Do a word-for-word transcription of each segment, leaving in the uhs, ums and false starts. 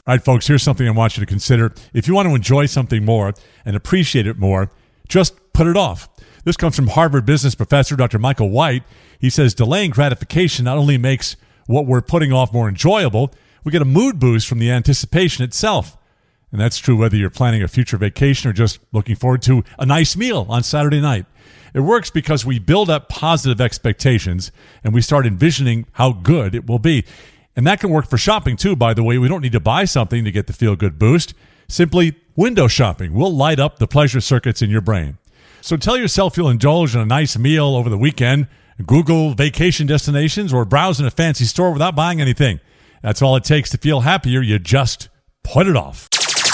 All right, folks, here's something I want you to consider. If you want to enjoy something more and appreciate it more, just put it off. This comes from Harvard business professor Doctor Michael White. He says delaying gratification not only makes what we're putting off more enjoyable, we get a mood boost from the anticipation itself. And that's true whether you're planning a future vacation or just looking forward to a nice meal on Saturday night. It works because we build up positive expectations and we start envisioning how good it will be. And that can work for shopping too, by the way. We don't need to buy something to get the feel-good boost. Simply window shopping will light up the pleasure circuits in your brain. So tell yourself you'll indulge in a nice meal over the weekend, Google vacation destinations, or browse in a fancy store without buying anything. That's all it takes to feel happier. You just put it off.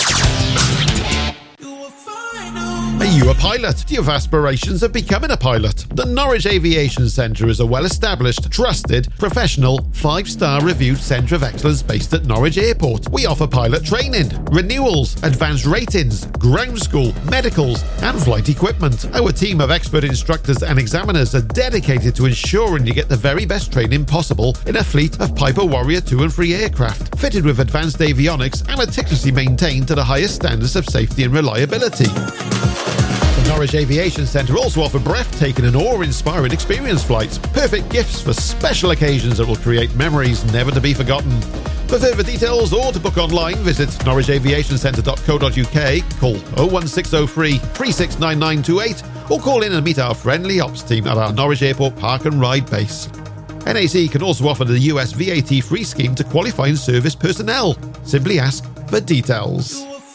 Are you a pilot? Do you have aspirations of becoming a pilot? The Norwich Aviation Centre is a well-established, trusted, professional, five-star reviewed centre of excellence based at Norwich Airport. We offer pilot training, renewals, advanced ratings, ground school, medicals, and flight equipment. Our team of expert instructors and examiners are dedicated to ensuring you get the very best training possible in a fleet of Piper Warrior two and three aircraft, fitted with advanced avionics and meticulously maintained to the highest standards of safety and reliability. The Norwich Aviation Centre also offer breathtaking and awe-inspiring experience flights, perfect gifts for special occasions that will create memories never to be forgotten. For further details or to book online, visit norwich aviation centre dot co dot uk, call oh one six oh three, three six nine nine two eight, or call in and meet our friendly ops team at our Norwich Airport Park and Ride base. N A C can also offer the U S V A T free scheme to qualifying service personnel. Simply ask for details.